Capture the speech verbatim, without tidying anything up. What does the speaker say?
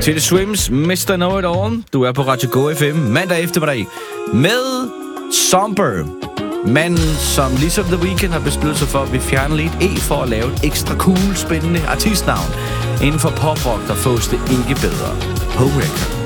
til The Swims, mister Know It All. Du er på Radio Go F M mandag eftermiddag med Somber. Manden, som ligesom The Weeknd har besluttet sig for at vi fjerne lidt E for at lave et ekstra cool, spændende artistnavn. Inden for pop-rock, der fås det ikke bedre. Home Record.